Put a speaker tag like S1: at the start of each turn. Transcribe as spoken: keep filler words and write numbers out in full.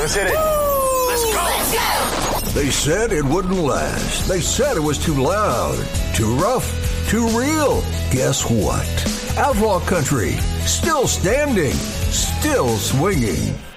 S1: Let's hit it. Let's go.
S2: Let's go.
S3: They said it wouldn't last. They said it was too loud, too rough, too real. Guess what? Outlaw Country, still standing, still swinging.